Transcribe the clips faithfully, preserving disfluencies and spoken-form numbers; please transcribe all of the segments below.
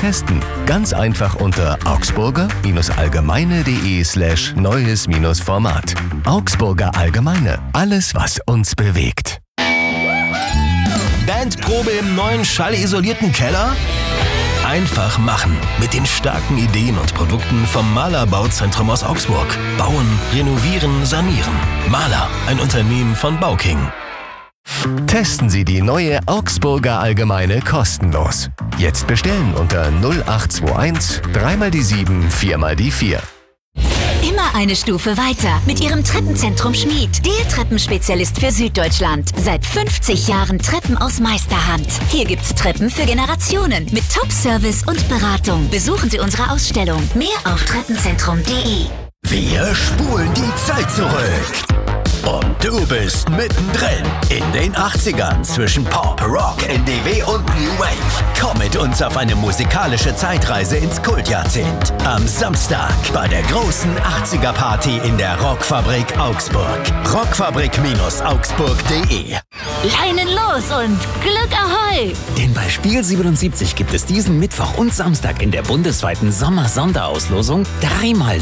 testen. Ganz einfach unter augsburger-allgemeine.de slash neues-format. Augsburger Allgemeine. Alles, was uns bewegt. Bandprobe im neuen schallisolierten Keller? Einfach machen. Mit den starken Ideen und Produkten vom Mahler Bauzentrum aus Augsburg. Bauen, renovieren, sanieren. Mahler, ein Unternehmen von Bauking. Testen Sie die neue Augsburger Allgemeine kostenlos. Jetzt bestellen unter null acht zwei eins drei mal die sieben vier mal die vier. Immer eine Stufe weiter mit Ihrem Treppenzentrum Schmied. Der Treppenspezialist für Süddeutschland. Seit fünfzig Jahren Treppen aus Meisterhand. Hier gibt's Treppen für Generationen mit Top-Service und Beratung. Besuchen Sie unsere Ausstellung. Mehr auf treppenzentrum punkt de. Wir spulen die Zeit zurück. Und du bist mittendrin in den achtzigern zwischen Pop, Rock, N D W und New Wave. Komm mit uns auf eine musikalische Zeitreise ins Kultjahrzehnt. Am Samstag bei der großen achtziger-Party in der Rockfabrik Augsburg. rockfabrik Augsburg punkt de. Leinen los und Glück ahoi! Denn bei Spiel siebenundsiebzig gibt es diesen Mittwoch und Samstag in der bundesweiten Sommer-Sonderauslosung dreimal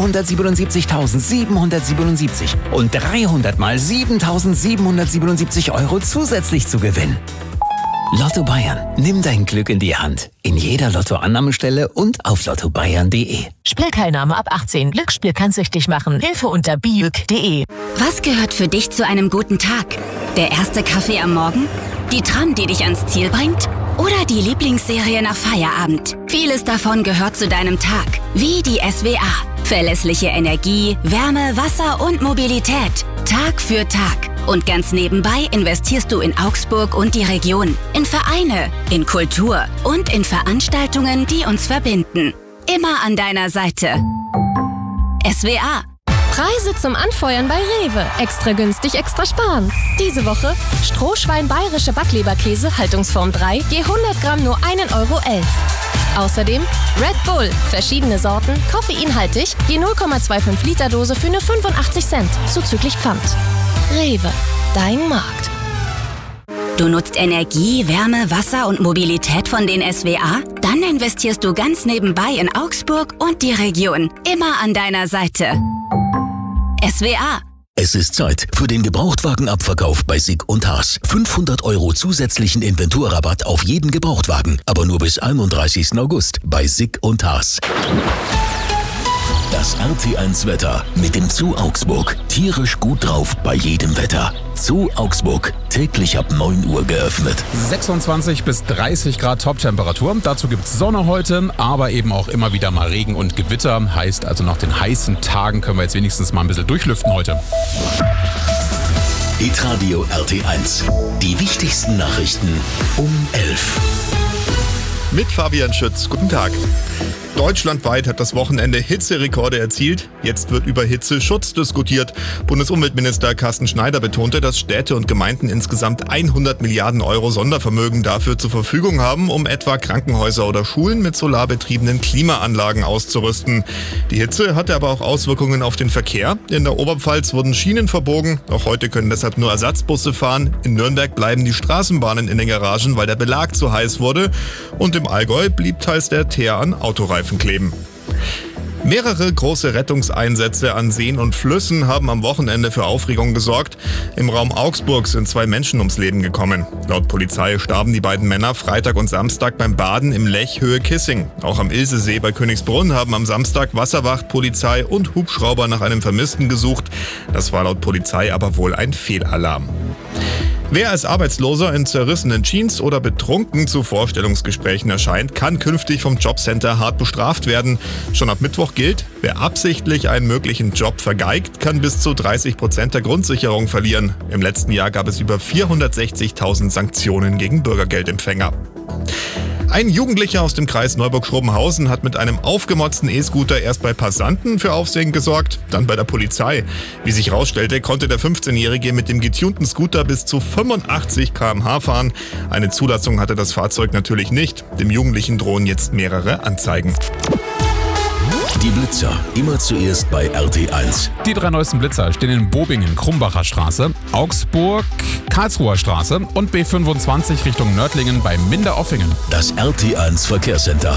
siebenhundertsiebenundsiebzigtausendsiebenhundertsiebenundsiebzig und dreihundert mal siebentausendsiebenhundertsiebenundsiebzig Euro zusätzlich zu gewinnen. Lotto Bayern. Nimm dein Glück in die Hand. In jeder Lottoannahmestelle und auf lotto bayern punkt de. Spielteilnahme ab achtzehn. Glücksspiel kann süchtig machen. Hilfe unter biüg punkt de. Was gehört für dich zu einem guten Tag? Der erste Kaffee am Morgen? Die Tram, die dich ans Ziel bringt? Oder die Lieblingsserie nach Feierabend? Vieles davon gehört zu deinem Tag. Wie die S W A. Verlässliche Energie, Wärme, Wasser und Mobilität. Tag für Tag. Und ganz nebenbei investierst du in Augsburg und die Region. In Vereine, in Kultur und in Veranstaltungen, die uns verbinden. Immer an deiner Seite. S W A. Preise zum Anfeuern bei Rewe. Extra günstig, extra sparen. Diese Woche Strohschwein bayerische Backleberkäse, Haltungsform drei, je hundert Gramm nur ein Euro elf. Außerdem Red Bull, verschiedene Sorten, koffeinhaltig, je null Komma fünfundzwanzig Liter Dose für nur fünfundachtzig Cent, zuzüglich Pfand. Rewe, dein Markt. Du nutzt Energie, Wärme, Wasser und Mobilität von den S W A? Dann investierst du ganz nebenbei in Augsburg und die Region. Immer an deiner Seite. S W A. Es ist Zeit für den Gebrauchtwagenabverkauf bei Sick und Haas. fünfhundert Euro zusätzlichen Inventurrabatt auf jeden Gebrauchtwagen, aber nur bis einunddreißigsten August bei Sick und Haas. Das R T eins Wetter mit dem Zoo Augsburg. Tierisch gut drauf bei jedem Wetter. Zoo Augsburg, täglich ab neun Uhr geöffnet. sechsundzwanzig bis dreißig Grad Toptemperatur. Dazu gibt's Sonne heute, aber eben auch immer wieder mal Regen und Gewitter. Heißt also, nach den heißen Tagen können wir jetzt wenigstens mal ein bisschen durchlüften heute. Hitradio R T eins. Die wichtigsten Nachrichten um elf. Mit Fabian Schütz. Guten Tag. Deutschlandweit hat das Wochenende Hitzerekorde erzielt. Jetzt wird über Hitzeschutz diskutiert. Bundesumweltminister Carsten Schneider betonte, dass Städte und Gemeinden insgesamt hundert Milliarden Euro Sondervermögen dafür zur Verfügung haben, um etwa Krankenhäuser oder Schulen mit solarbetriebenen Klimaanlagen auszurüsten. Die Hitze hatte aber auch Auswirkungen auf den Verkehr. In der Oberpfalz wurden Schienen verbogen. Auch heute können deshalb nur Ersatzbusse fahren. In Nürnberg bleiben die Straßenbahnen in den Garagen, weil der Belag zu heiß wurde. Und im Allgäu blieb teils der Teer an Autoreifen kleben. Mehrere große Rettungseinsätze an Seen und Flüssen haben am Wochenende für Aufregung gesorgt. Im Raum Augsburg sind zwei Menschen ums Leben gekommen. Laut Polizei starben die beiden Männer Freitag und Samstag beim Baden im Lech Höhe Kissing. Auch am Ilsesee bei Königsbrunn haben am Samstag Wasserwacht, Polizei und Hubschrauber nach einem Vermissten gesucht. Das war laut Polizei aber wohl ein Fehlalarm. Wer als Arbeitsloser in zerrissenen Jeans oder betrunken zu Vorstellungsgesprächen erscheint, kann künftig vom Jobcenter hart bestraft werden. Schon ab Mittwoch gilt, wer absichtlich einen möglichen Job vergeigt, kann bis zu dreißig Prozent der Grundsicherung verlieren. Im letzten Jahr gab es über vierhundertsechzigtausend Sanktionen gegen Bürgergeldempfänger. Ein Jugendlicher aus dem Kreis Neuburg-Schrobenhausen hat mit einem aufgemotzten E-Scooter erst bei Passanten für Aufsehen gesorgt, dann bei der Polizei. Wie sich herausstellte, konnte der fünfzehnjährige mit dem getunten Scooter bis zu fünfundachtzig Kilometer pro Stunde fahren. Eine Zulassung hatte das Fahrzeug natürlich nicht. Dem Jugendlichen drohen jetzt mehrere Anzeigen. Die Blitzer, immer zuerst bei R T eins. Die drei neuesten Blitzer stehen in Bobingen, Krumbacher Straße, Augsburg, Karlsruher Straße und B fünfundzwanzig Richtung Nördlingen bei Minderoffingen. Das R T eins Verkehrscenter.